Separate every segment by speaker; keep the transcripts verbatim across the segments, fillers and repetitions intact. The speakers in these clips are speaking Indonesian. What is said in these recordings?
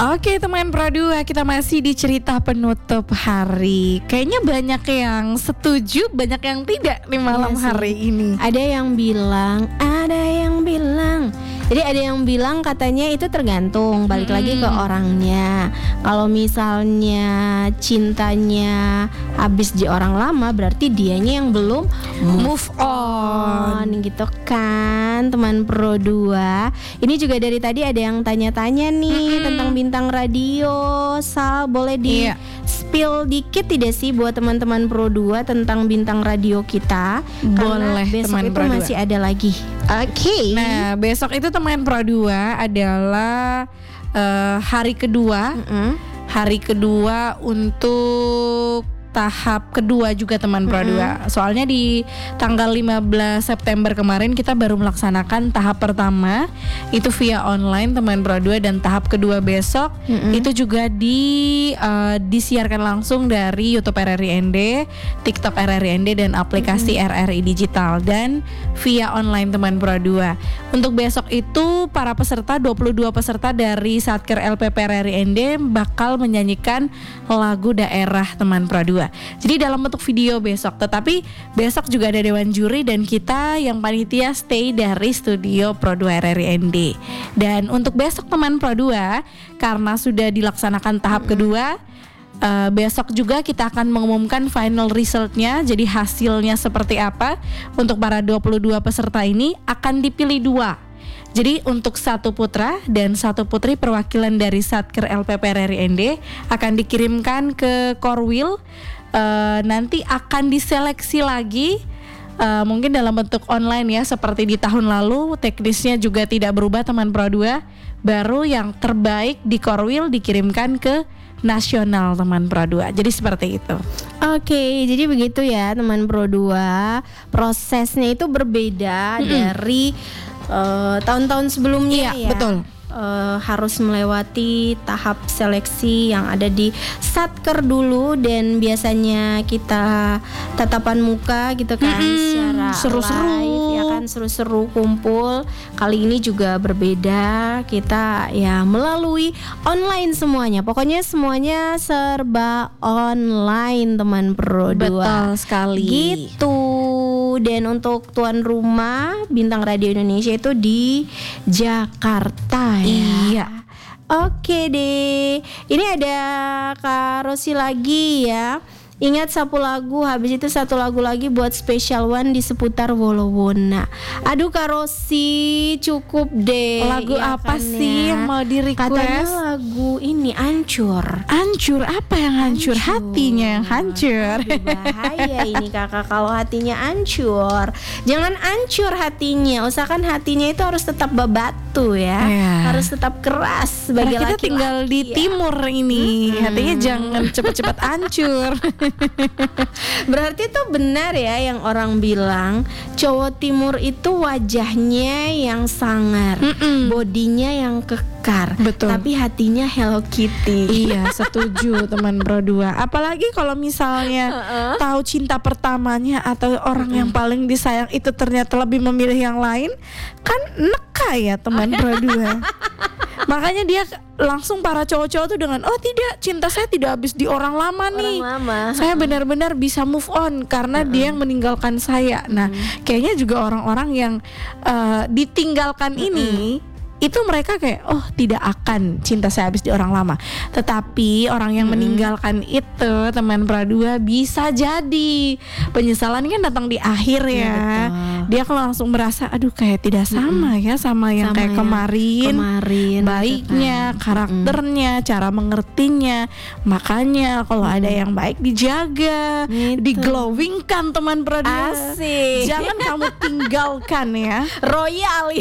Speaker 1: Oke teman Pro dua, kita masih di cerita penutup hari. Kayaknya banyak yang setuju, banyak yang tidak di malam
Speaker 2: iya
Speaker 1: hari ini.
Speaker 2: Ada yang bilang, ada yang bilang. Jadi ada yang bilang katanya itu tergantung, balik hmm. lagi ke orangnya. Kalau misalnya cintanya habis di orang lama, berarti dianya yang belum move on, gitu kan teman Pro dua. Ini juga dari tadi ada yang tanya-tanya nih hmm. tentang bintang radio. Sal, boleh di iya. spill dikit tidak sih buat teman-teman Pro dua tentang bintang radio kita?
Speaker 1: Boleh,
Speaker 2: karena besok
Speaker 1: teman
Speaker 2: itu
Speaker 1: Pro dua.
Speaker 2: Masih ada lagi.
Speaker 1: Oke. Okay. Nah, besok itu teman Pro dua adalah uh, hari kedua. Mm-hmm. Hari kedua untuk tahap kedua juga teman Pro dua. Mm-hmm. Soalnya di tanggal lima belas September kemarin kita baru melaksanakan tahap pertama itu via online teman Pro dua, dan tahap kedua besok mm-hmm. itu juga di uh, disiarkan langsung dari YouTube R R I N D, TikTok R R I N D, dan aplikasi mm-hmm. R R I Digital, dan via online teman Pro dua. Untuk besok itu para peserta, dua puluh dua peserta dari Satker L P P R R I N D bakal menyanyikan lagu daerah teman Pro dua. Jadi dalam bentuk video besok, tetapi besok juga ada dewan juri dan kita yang panitia stay dari studio Pro dua R R I N D. Dan untuk besok teman Pro dua, karena sudah dilaksanakan tahap kedua, uh, besok juga kita akan mengumumkan final resultnya. Jadi hasilnya seperti apa untuk para dua puluh dua peserta ini akan dipilih dua. Jadi untuk satu putra dan satu putri perwakilan dari Satker L P P R R I N D akan dikirimkan ke Korwil. Uh, nanti akan diseleksi lagi, uh, mungkin dalam bentuk online ya, seperti di tahun lalu. Teknisnya juga tidak berubah teman Pro dua. Baru yang terbaik di Korwil dikirimkan ke nasional teman Pro dua. Jadi seperti itu.
Speaker 2: Oke, jadi begitu ya teman Pro dua. Prosesnya itu berbeda mm-hmm. dari uh, tahun-tahun sebelumnya
Speaker 1: iya, ya. Betul.
Speaker 2: Uh, harus melewati tahap seleksi yang ada di Satker dulu, dan biasanya kita tatapan muka gitu kan, mm-hmm. secara
Speaker 1: seru-seru
Speaker 2: live ya kan, seru-seru kumpul. Kali ini juga berbeda, kita ya melalui online semuanya. Pokoknya semuanya serba online teman Pro dua.
Speaker 1: Betul sekali.
Speaker 2: Gitu. Dan untuk tuan rumah Bintang Radio Indonesia itu di Jakarta ya.
Speaker 1: Iya.
Speaker 2: Oke deh. Ini ada Kak Rosi lagi ya. Ingat sapu lagu, habis itu satu lagu lagi buat special one di seputar Wolowona. Aduh Kak Rosi, cukup deh.
Speaker 1: Lagu ya apa kan sih ya? Yang mau di request?
Speaker 2: Katanya lagu ini Ancur.
Speaker 1: Ancur, apa yang hancur? Hancur. Hatinya yang hancur.
Speaker 2: Aduh, bahaya ini kakak kalau hatinya hancur. Jangan hancur hatinya, usahakan hatinya itu harus tetap bebatu ya, yeah. harus tetap keras sebagai
Speaker 1: laki-laki. Kita tinggal di ya. timur ini, hmm. hatinya jangan cepat-cepat hancur.
Speaker 2: Berarti tuh benar ya yang orang bilang cowok timur itu wajahnya yang sangar, Mm-mm. bodinya yang kekar,
Speaker 1: betul.
Speaker 2: Tapi hatinya Hello Kitty.
Speaker 1: Iya, setuju teman Pro dua. Apalagi kalau misalnya uh-uh. tahu cinta pertamanya atau orang uh-uh. yang paling disayang itu ternyata lebih memilih yang lain, kan neka ya teman Pro dua. Makanya dia langsung para cowok-cowok tuh dengan oh tidak, cinta saya tidak habis di orang lama nih.
Speaker 2: Orang lama.
Speaker 1: Saya benar-benar bisa move on karena uh-uh. dia yang meninggalkan saya. Nah, uh-uh. kayaknya juga orang-orang yang uh, ditinggalkan uh-uh. ini itu mereka kayak oh tidak akan cinta saya habis di orang lama. Tetapi orang yang hmm. meninggalkan itu teman Pro dua bisa jadi penyesalan kan datang di akhir ya, ya dia kalau langsung merasa aduh kayak tidak sama hmm. ya sama yang sama kayak yang kemarin,
Speaker 2: kemarin
Speaker 1: baiknya
Speaker 2: kan.
Speaker 1: karakternya hmm. cara mengertinya. Makanya kalau hmm. ada yang baik dijaga, gitu. Diglowingkan teman Pro dua.
Speaker 2: Asik.
Speaker 1: Jangan kamu tinggalkan ya.
Speaker 2: Royal.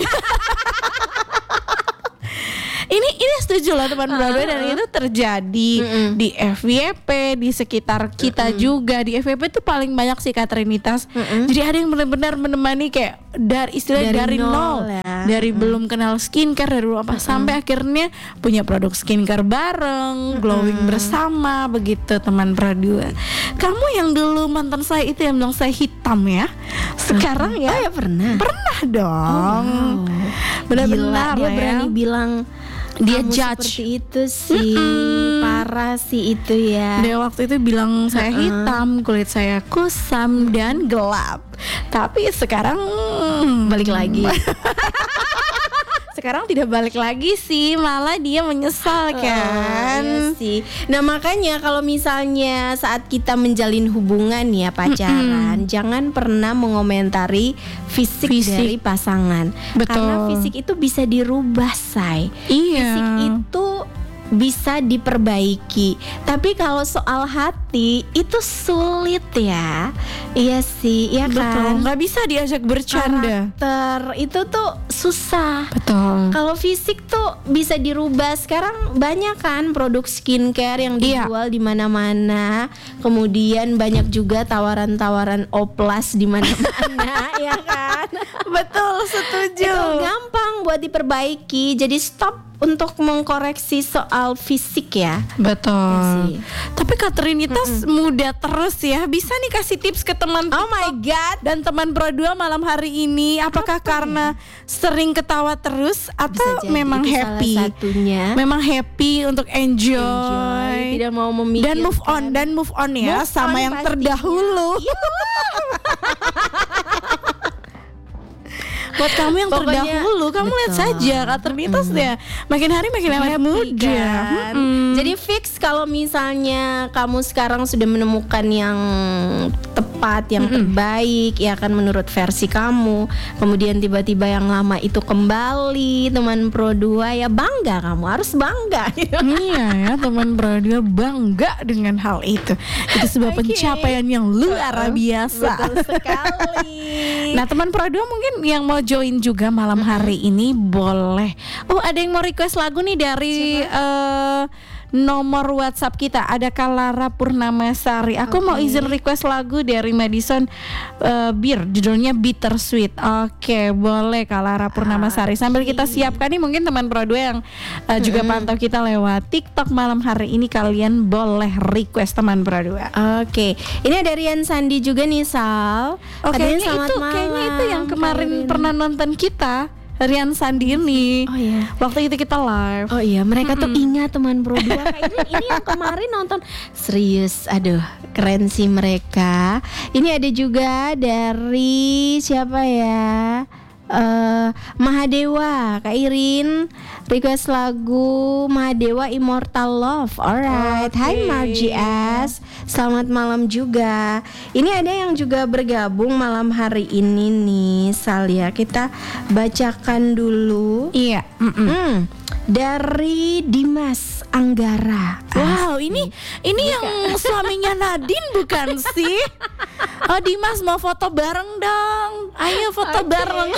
Speaker 1: Ini ini setuju lah teman Pro dua, dan itu terjadi mm-mm. di F Y P, di sekitar kita mm-mm. juga. Di F Y P itu paling banyak sih Kak Trinitas. Mm-mm. Jadi ada yang benar-benar menemani kayak dari istilah dari, dari nol, nol ya. Dari mm-mm. belum kenal skincare, dari belum apa mm-mm. sampai akhirnya punya produk skincare bareng, mm-mm. glowing bersama begitu teman Pro dua. Kamu yang dulu mantan saya itu yang bilang saya hitam ya. Sekarang
Speaker 2: mm-hmm.
Speaker 1: ya,
Speaker 2: oh, ya pernah.
Speaker 1: Pernah dong.
Speaker 2: Oh, wow.
Speaker 1: Benar-benar
Speaker 2: dia
Speaker 1: ya.
Speaker 2: berani bilang
Speaker 1: Dia
Speaker 2: kamu
Speaker 1: judge.
Speaker 2: seperti itu sih.
Speaker 1: Mm-mm.
Speaker 2: Parah sih itu ya.
Speaker 1: Dia waktu itu bilang saya
Speaker 2: Uh-uh.
Speaker 1: hitam, kulit saya kusam dan gelap. Tapi sekarang
Speaker 2: Balik lagi.
Speaker 1: sekarang tidak balik lagi sih, malah dia menyesal kan.
Speaker 2: Iya sih. Nah makanya kalau misalnya saat kita menjalin hubungan ya pacaran, jangan pernah mengomentari fisik,
Speaker 1: Fisik.
Speaker 2: dari pasangan.
Speaker 1: Betul.
Speaker 2: Karena fisik itu bisa dirubah, say.
Speaker 1: Iya.
Speaker 2: Fisik itu bisa diperbaiki. Tapi kalau soal hati itu sulit ya. Iya sih, iya
Speaker 1: Betul,
Speaker 2: kan?
Speaker 1: nggak bisa diajak bercanda.
Speaker 2: Karakter itu tuh susah.
Speaker 1: Betul.
Speaker 2: Kalau fisik tuh bisa dirubah. Sekarang banyak kan produk skincare yang
Speaker 1: Iya.
Speaker 2: dijual di mana-mana. Kemudian banyak juga tawaran-tawaran oplas di mana-mana, ya kan?
Speaker 1: Betul, setuju.
Speaker 2: Itu gampang buat diperbaiki. Jadi stop untuk mengkoreksi soal fisik ya.
Speaker 1: Betul.
Speaker 2: Ya sih.
Speaker 1: Tapi Katrinitas muda terus ya. Bisa nih kasih tips ke teman
Speaker 2: Oh my
Speaker 1: TikTok
Speaker 2: god.
Speaker 1: dan teman Pro dua malam hari ini. Apakah karena sering ketawa terus atau
Speaker 2: Bisa jadi
Speaker 1: memang
Speaker 2: itu
Speaker 1: happy?
Speaker 2: salah satunya.
Speaker 1: Memang happy untuk enjoy,
Speaker 2: Enjoy, tidak mau memikirkan.
Speaker 1: dan move on dan move on ya
Speaker 2: Move
Speaker 1: sama
Speaker 2: on
Speaker 1: yang
Speaker 2: pastinya.
Speaker 1: terdahulu. Buat kamu yang
Speaker 2: Pokoknya,
Speaker 1: terdahulu, kamu lihat
Speaker 2: betul.
Speaker 1: saja Katrinitas ya. Makin hari makin awet muda.
Speaker 2: Kan?
Speaker 1: Mm-mm.
Speaker 2: Jadi fix kalau misalnya kamu sekarang sudah menemukan yang tepat, yang terbaik, ya kan menurut versi kamu. Kemudian tiba-tiba yang lama itu kembali, teman Pro dua ya bangga, kamu harus bangga.
Speaker 1: Iya ya, teman Pro dua bangga dengan hal itu. Itu sebuah
Speaker 2: Oke.
Speaker 1: pencapaian yang luar biasa.
Speaker 2: Betul sekali.
Speaker 1: Nah, teman Pro dua mungkin yang mau join juga malam hari ini boleh. Oh, ada yang mau request lagu nih dari eh, nomor WhatsApp kita. Ada Kalara Purnamasari. Aku mau
Speaker 2: Oke.
Speaker 1: izin request lagu dari Madison eh, Beer, judulnya Bittersweet. Oke, boleh Kalara Purnamasari. Sambil kita siapkan nih, mungkin teman Pro dua yang eh, juga pantau kita lewat TikTok malam hari ini, kalian boleh request teman Pro dua.
Speaker 2: Oke, ini ada Rian Sandi juga nih Sal.
Speaker 1: Oh,
Speaker 2: Katanya
Speaker 1: kayaknya
Speaker 2: selamat
Speaker 1: itu
Speaker 2: malam,
Speaker 1: kayaknya itu yang kemarin
Speaker 2: Kak Irin.
Speaker 1: pernah nonton kita, Rian Sandi ini.
Speaker 2: Oh iya.
Speaker 1: Waktu itu kita live.
Speaker 2: Oh iya, mereka tuh ingat teman Pro dua. Kak Irin, ini yang kemarin nonton. Serius, aduh, keren sih mereka. Ini ada juga dari siapa ya? Eh, Mahadewa, Kak Irin request lagu Mahadewa Immortal Love. Alright,
Speaker 1: Oke.
Speaker 2: Hai Margie S, selamat malam juga. Ini ada yang juga bergabung malam hari ini nih, Sal ya. Kita bacakan dulu.
Speaker 1: Iya. mm-mm.
Speaker 2: Hmm, dari Dimas Anggara.
Speaker 1: Wow, ini ini yang suaminya Nadine bukan sih? Oh, Dimas mau foto bareng dong. Ayo foto
Speaker 2: Oke.
Speaker 1: bareng.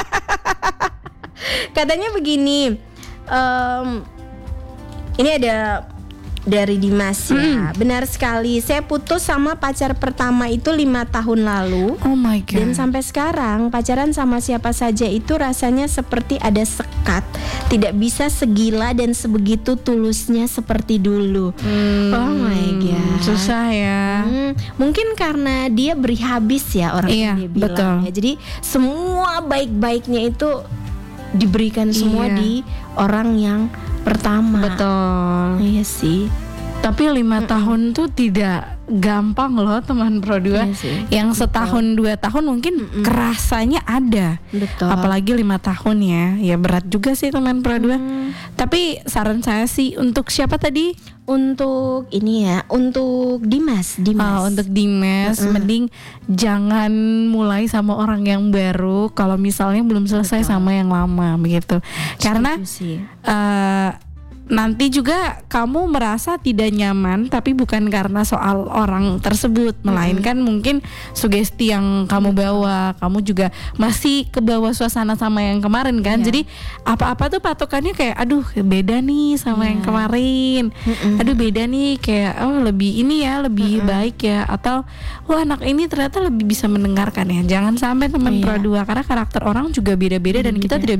Speaker 2: Katanya begini, em, ini ada dari Dimas ya. Benar sekali, saya putus sama pacar pertama itu lima tahun lalu.
Speaker 1: Oh my god.
Speaker 2: Dan sampai sekarang pacaran sama siapa saja itu rasanya seperti ada sekat. Tidak bisa segila dan sebegitu tulusnya seperti dulu.
Speaker 1: Hmm,
Speaker 2: Oh my god.
Speaker 1: susah ya.
Speaker 2: Hmm, mungkin karena dia beri habis ya orang
Speaker 1: Iya,
Speaker 2: yang dia bilang
Speaker 1: betul.
Speaker 2: ya. Jadi semua baik-baiknya itu diberikan semua
Speaker 1: Iya.
Speaker 2: di orang yang pertama.
Speaker 1: Betul.
Speaker 2: Iya sih.
Speaker 1: Tapi lima tahun tuh tidak gampang loh teman Pro dua.
Speaker 2: Iya sih.
Speaker 1: Yang setahun dua tahun mungkin kerasanya ada.
Speaker 2: Betul.
Speaker 1: Apalagi lima tahun ya. Ya berat juga sih teman Pro dua.
Speaker 2: Hmm.
Speaker 1: Tapi saran saya sih untuk siapa tadi?
Speaker 2: Untuk ini ya, untuk Dimas, Dimas.
Speaker 1: Oh, untuk Dimas, mending jangan mulai sama orang yang baru kalau misalnya belum selesai sama yang lama begitu. Karena
Speaker 2: Setuju sih.
Speaker 1: eh, nanti juga kamu merasa tidak nyaman, tapi bukan karena soal orang tersebut, melainkan mungkin sugesti yang kamu bawa. Kamu juga masih ke bawah suasana sama yang kemarin kan.
Speaker 2: Iya.
Speaker 1: Jadi apa-apa tuh patokannya kayak aduh beda nih sama yang kemarin. Aduh beda nih kayak oh lebih ini ya, lebih baik ya, atau wah anak ini ternyata lebih bisa mendengarkan ya. Jangan sampai teman
Speaker 2: Iya.
Speaker 1: Pro dua, karena karakter orang juga beda-beda dan kita tidak